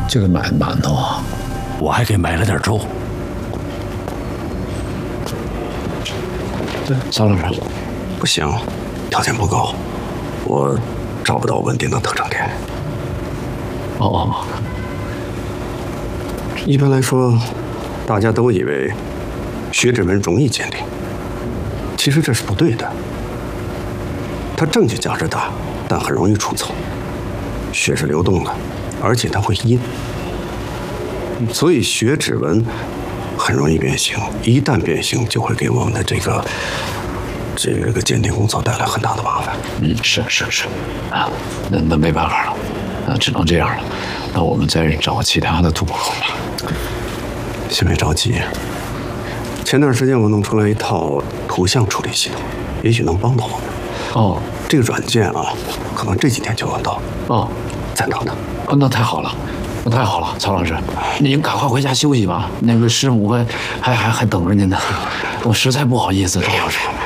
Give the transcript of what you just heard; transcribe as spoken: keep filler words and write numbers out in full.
就给买馒头啊， 我还给买了点粥。 对，曹老师， 不行，条件不够，我找不到稳定的特征点。 哦哦， 一般来说，大家都以为血指纹容易鉴定，其实这是不对的。它证据价值大，但很容易出错。血是流动的，而且它会阴，所以血指纹很容易变形。一旦变形，就会给我们的这个这个鉴定工作带来很大的麻烦。 嗯，是是是，啊，那那没办法了，那只能这样了。那我们再找其他的突破口吧。 先别着急，前段时间我弄出来一套图像处理系统，也许能帮到我们。 哦， 这个软件啊，可能这几天就能到。 哦， 再等等。 哦，那太好了，那太好了，曹老师，您赶快回家休息吧。那个师母还还还还等着您呢，我实在不好意思，曹老师。